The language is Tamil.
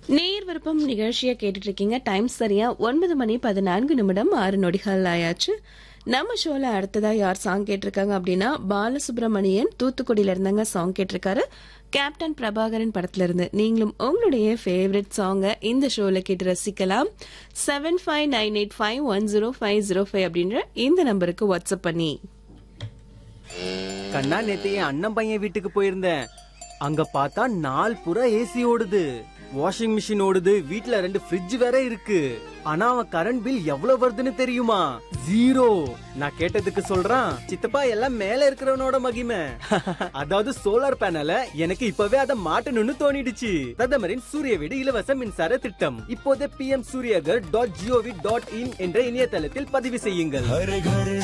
நேர் விருப்பம் நிகழ்ச்சியை கேட்டுட்டு இருக்கீங்க. டைம் சரியா 9:14 ஆயாச்சு. நம்ம ஷோல அடுத்ததா யார் சாங் கேட்டிருக்காங்க அப்படின்னா பாலசுப்ரமணியன் தூத்துக்குடியில இருந்தாங்க சாங் கேட்டிருக்காரு. கேப்டன் பிரபாகரன் படத்துல இருந்து. நீங்களும் உங்களுடைய ஃபேவரட் சாங்கை இந்த ஷோல கேட்டு ரசிக்கலாம். 7598510505 அப்படின்ற இந்த நம்பருக்கு வாட்ஸ்அப் பண்ணி. கண்ணா, நேத்து என் அண்ணன் பையன் வீட்டுக்கு போயிருந்தேன். அங்க பார்த்தா நாள் பூரா ஏசி ஓடுது, வாஷிங் மிஷின் ஓடுது, வீட்ல 2 ஃப்ரிட்ஜ் வேற இருக்கு. ஆனா அவன் கரண்ட் பில் எவ்வளவு வருதுன்னு தெரியுமா? 0. நான் கேட்டதுக்கு சொல்றான், சித்தப்பா எல்லாம் மேல இருக்கிறவனோட மகிமை. அதாவது சோலார் பேனல எனக்கு இப்பவே அதை மாட்டணும்னு தோணிடுச்சு. பிரதமரின் சூரிய வீடு இலவச மின்சார திட்டம் இப்போதே pmsuryagar.gov.in என்ற இணையதளத்தில் பதிவு செய்யுங்கள்.